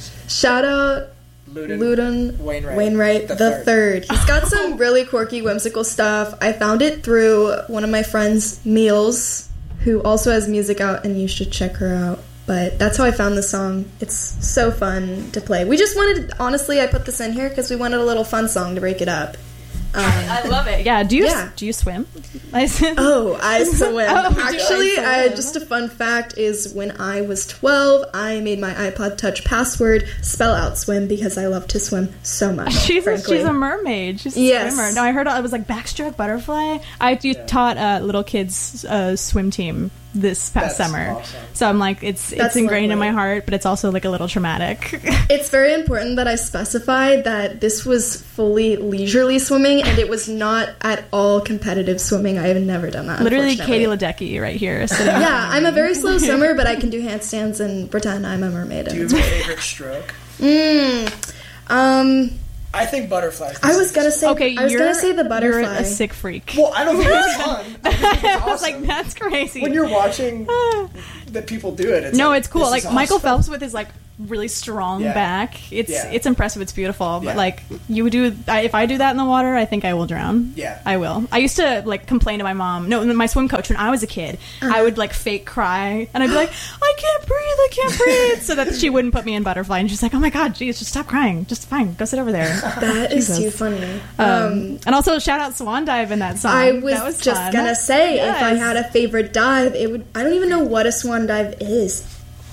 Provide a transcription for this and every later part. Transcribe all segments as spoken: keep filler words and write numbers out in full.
Shout out Ludin, Ludin Wainwright, Wainwright the, the third. third. He's got some really quirky, whimsical stuff. I found it through one of my friends, Meals, who also has music out, and you should check her out. But that's how I found the song. It's so fun to play. We just wanted, honestly, I put this in here because we wanted a little fun song to break it up. Um, I love it. Yeah. Do you yeah. do you swim? Oh, I swim. Oh, Actually, I I, just a fun fact is when I was twelve, I made my iPod Touch password spell out swim because I love to swim so much. She's a, frankly. she's a mermaid. She's a Yes. swimmer. No, I heard it was like backstroke, butterfly. I you Yeah. taught uh, little kids uh, swim team this past That's summer, awesome. so I'm like it's That's it's ingrained in lovely. my heart, but it's also like a little traumatic. It's very important that I specify that this was fully leisurely swimming and it was not at all competitive swimming. I have never done that. Literally, Katie unfortunately. Ledecky right here. Sitting Yeah, I'm a very slow swimmer, but I can do handstands and pretend I'm a mermaid. Do And you it's have a favorite stroke? Mm, um, I think butterflies. I was gonna say. okay, I was you're gonna say the butterfly. You're a sick freak. Well, I don't think it's fun. I think it's I was awesome. like, that's crazy. When you're watching that people do it, it's no, like, it's cool. this Like is Michael awesome. Phelps with his like really strong Yeah. back. It's Yeah. it's impressive. It's beautiful. But Yeah. like you would do, I, if I do that in the water, I think I will drown. Yeah. I will. I used to like complain to my mom. No, my swim coach when I was a kid. I would like fake cry and I'd be like, I can't breathe. I can't breathe. So that she wouldn't put me in butterfly. And she's like, oh my god, geez, just stop crying. Just fine. Go sit over there. That is Jesus. too funny. Um, Um, and also shout out Swan Dive in that song. I was, That was just fun. gonna say if I Yes. had a favorite dive, it would. I don't even know what a swan dive is.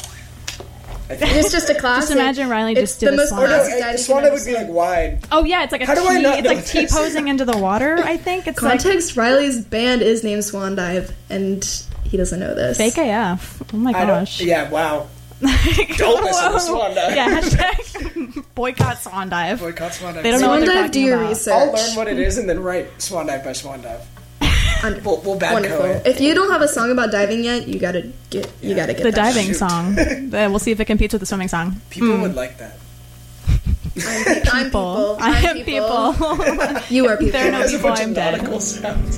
I think It's just a classic. Just imagine Riley it's just did the a most swan Or no, classic it- dive. the swan you've that would be ever like seen. wide. Oh yeah, it's like a How do I T. not It's know like T this? posing into the water. I think it's like Context: Riley's band is named Swan Dive, and he doesn't know this. fake A F. Oh my I gosh. don't. Yeah. Wow. Don't listen to Whoa. Swan Dive. Yeah, hashtag boycott Swan Dive. Boycott Swan Dive. They don't know Swan what they're Dive, talking do your about. research. I'll learn what it is and then write Swan Dive by Swan Dive. Un- We'll, we'll bad Wonderful. code it. If you don't have a song about diving yet, you gotta get. You Yeah. gotta get The that. diving Shoot. song. Uh, we'll see if it competes with the swimming song. People would like that. I'm, I'm people. I I'm am people. You are people. There are no There's a people, bunch I'm of dead. nautical sounds.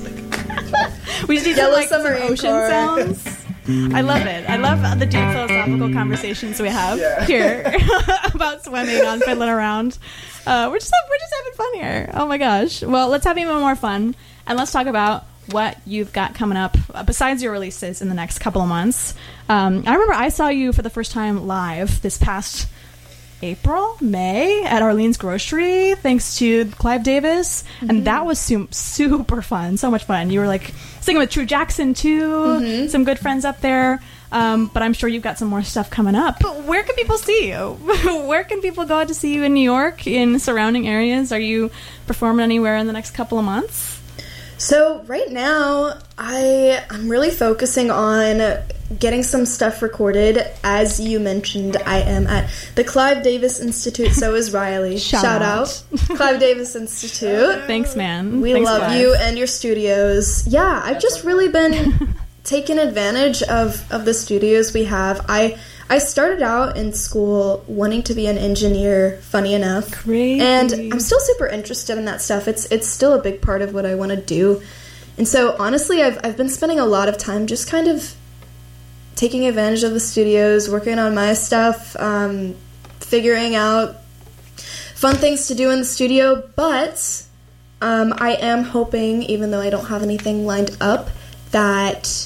We just need Yellow some, like, some submarine ocean car. sounds. I love it. I love the deep philosophical conversations we have Yeah. here about swimming on Fiddling Around. Uh, we're just we're just having fun here. Oh my gosh. Well, let's have even more fun, and let's talk about what you've got coming up uh, besides your releases in the next couple of months. Um, I remember I saw you for the first time live this past April, May at Arlene's Grocery, thanks to Clive Davis, Mm-hmm. and that was su- super fun, so much fun. You were like singing with True Jackson too, Mm-hmm. some good friends up there. Um, but I'm sure you've got some more stuff coming up. But where can people see you? Where can people go out to see you in New York, in surrounding areas? Are you performing anywhere in the next couple of months? So right now, I I'm really focusing on getting some stuff recorded. As you mentioned, I am at the Clive Davis Institute. So is Riley. Shout Shout out. out, Clive Davis Institute. Thanks, man. We Thanks, love guys. you and your studios. Yeah, I've just really been taking advantage of, of the studios we have. I I started out in school wanting to be an engineer, funny enough. Crazy. And I'm still super interested in that stuff. It's it's still a big part of what I want to do. And so honestly, I've I've been spending a lot of time just kind of taking advantage of the studios, working on my stuff, um, figuring out fun things to do in the studio, but um, I am hoping, even though I don't have anything lined up, that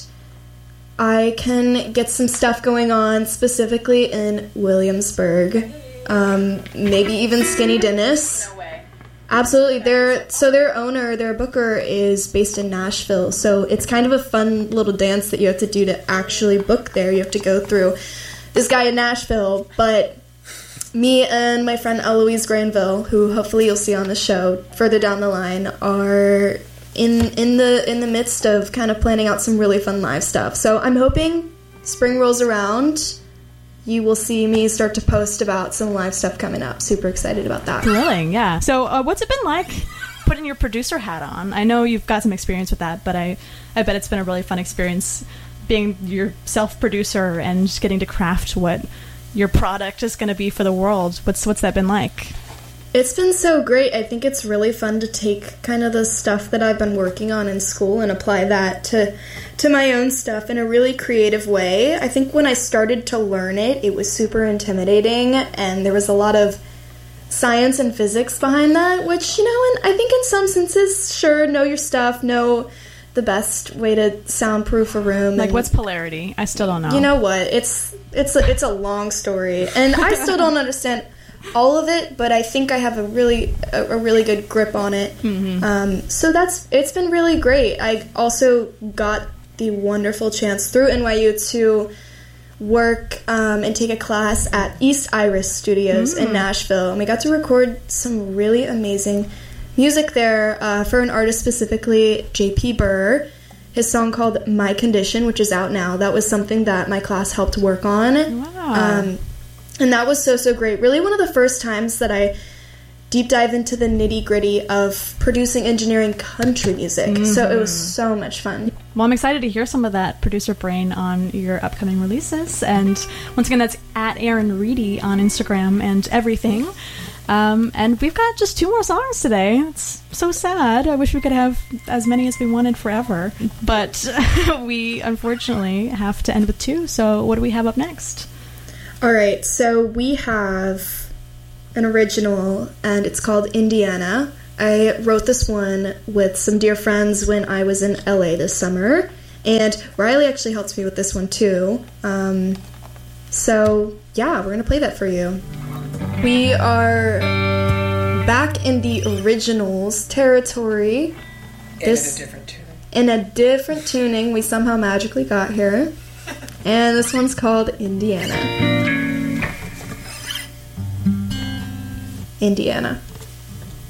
I can get some stuff going on specifically in Williamsburg, um, maybe even Skinny Dennis. Absolutely. Their so their owner, their booker, is based in Nashville, so it's kind of a fun little dance that you have to do to actually book there. You have to go through this guy in Nashville, but me and my friend Eloise Granville, who hopefully you'll see on the show further down the line, are in in the in the midst of kind of planning out some really fun live stuff. So I'm hoping spring rolls around, you will see me start to post about some live stuff coming up. Super excited about that. Thrilling, yeah. So uh, what's it been like putting your producer hat on? I know you've got some experience with that, but I, I bet it's been a really fun experience being your self-producer and just getting to craft what your product is going to be for the world. What's what's that been like? It's been so great. I think it's really fun to take kind of the stuff that I've been working on in school and apply that to to my own stuff in a really creative way. I think when I started to learn it, it was super intimidating, and there was a lot of science and physics behind that, which, you know, and I think in some senses, sure, know your stuff, know the best way to soundproof a room. Like, and, what's polarity? I still don't know. You know what? It's it's a, it's a long story, and I still don't understand all of it, but I think I have a really a, a really good grip on it. Mm-hmm. Um, so that's it's been really great. I also got the wonderful chance through N Y U to work um, and take a class at East Iris Studios mm. in Nashville, and we got to record some really amazing music there uh, for an artist specifically, J P Burr. His song called My Condition, which is out now. That was something that my class helped work on. Wow. Um, and that was so, so great. Really one of the first times that I deep dive into the nitty-gritty of producing engineering country music. Mm-hmm. So it was so much fun. Well, I'm excited to hear some of that producer brain on your upcoming releases. And once again, that's at Erin Reedy on Instagram and everything. Um, and we've got just two more songs today. It's so sad. I wish we could have as many as we wanted forever. But we, unfortunately, have to end with two. So what do we have up next? All right. So we have an original, and it's called Indiana. I wrote this one with some dear friends when I was in L A this summer. And Riley actually helped me with this one, too. Um, so, yeah, we're going to play that for you. We are back in the originals territory. This, in a different tuning. In a different tuning we somehow magically got here. And this one's called Indiana. Indiana.